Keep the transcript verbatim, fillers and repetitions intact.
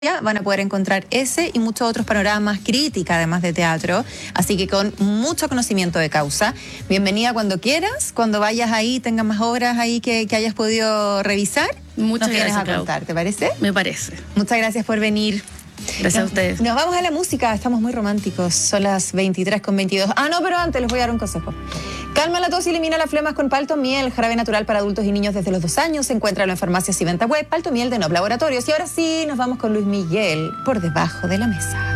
van a poder encontrar ese y muchos otros panoramas, crítica además de teatro, así que con mucho conocimiento de causa. Bienvenida cuando quieras, cuando vayas ahí, tengas más obras ahí que, que hayas podido revisar. Muchas nos vienes gracias, a contar, ¿te parece? Me parece. Muchas gracias por venir. Gracias nos, a ustedes. Nos vamos a la música, estamos muy románticos, son las veintitrés con veintidós. Ah, no, pero antes les voy a dar un consejo. Calma la tos y elimina las flemas con Palto Miel, jarabe natural para adultos y niños desde los dos años. Se encuentra en farmacias y venta web. Palto Miel de Nob Laboratorios. Y ahora sí, nos vamos con Luis Miguel, Por Debajo de la Mesa.